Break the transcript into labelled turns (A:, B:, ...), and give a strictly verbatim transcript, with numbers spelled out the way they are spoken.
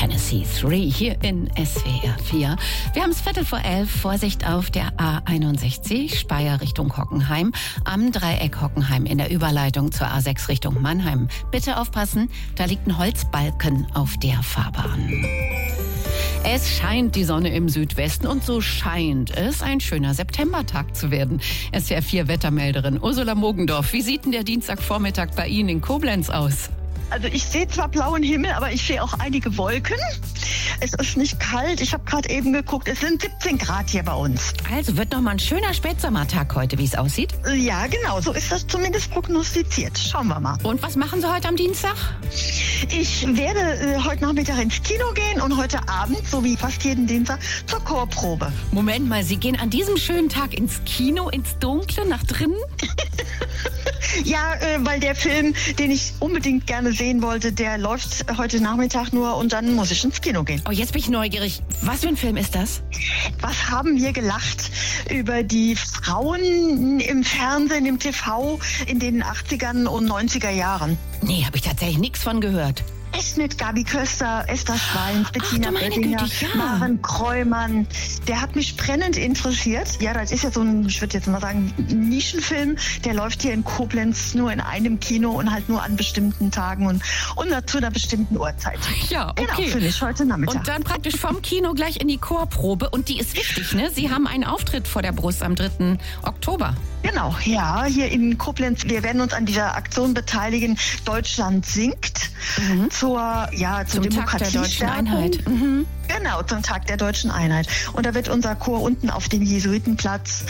A: Tennessee drei hier in S W R vier. Wir haben es Viertel vor elf. Vorsicht auf der A einundsechzig, Speyer Richtung Hockenheim. Am Dreieck Hockenheim in der Überleitung zur A sechs Richtung Mannheim. Bitte aufpassen, da liegt ein Holzbalken auf der Fahrbahn. Es scheint die Sonne im Südwesten und so scheint es ein schöner Septembertag zu werden. S W R vier Wettermelderin Ursula Mogendorf, wie sieht denn der Dienstagvormittag bei Ihnen in Koblenz aus?
B: Also ich sehe zwar blauen Himmel, aber ich sehe auch einige Wolken. Es ist nicht kalt. Ich habe gerade eben geguckt, es sind siebzehn Grad hier bei uns.
A: Also wird noch mal ein schöner Spätsommertag heute, wie es aussieht?
B: Ja, genau, so ist das zumindest prognostiziert. Schauen wir mal.
A: Und was machen Sie heute am Dienstag?
B: Ich werde äh, heute Nachmittag ins Kino gehen und heute Abend, so wie fast jeden Dienstag, zur Chorprobe.
A: Moment mal, Sie gehen an diesem schönen Tag ins Kino, ins Dunkle, nach drinnen?
B: Ja, äh, weil der Film, den ich unbedingt gerne sehen wollte, der läuft heute Nachmittag nur und dann muss ich ins Kino gehen.
A: Oh, jetzt bin ich neugierig. Was für ein Film ist das?
B: Was haben wir gelacht über die Frauen im Fernsehen, im T V in den achtzigern und neunziger Jahren?
A: Nee, habe ich tatsächlich nichts von gehört.
B: Echt mit Gabi Köster, Esther Schweins, Bettina
A: Ach,
B: Bettinger,
A: Güte, ja.
B: Maren Kreumann. Der hat mich brennend interessiert. Ja, das ist ja so ein, ich würde jetzt mal sagen, Nischenfilm. Der läuft hier in Koblenz nur in einem Kino und halt nur an bestimmten Tagen und, und zu einer bestimmten Uhrzeit.
A: Ja, okay.
B: Genau, für mich heute Nachmittag.
A: Und dann praktisch vom Kino gleich in die Chorprobe. Und die ist wichtig, ne? Sie haben einen Auftritt vor der Brust am dritten Oktober.
B: Genau, ja, hier in Koblenz. Wir werden uns an dieser Aktion beteiligen. Deutschland singt
A: Mhm.
B: zur, ja, zur
A: Zum Tag der deutschen
B: Demokratiestärkung.
A: Einheit. Mhm.
B: Genau, zum Tag der deutschen Einheit. Und da wird unser Chor unten auf dem Jesuitenplatz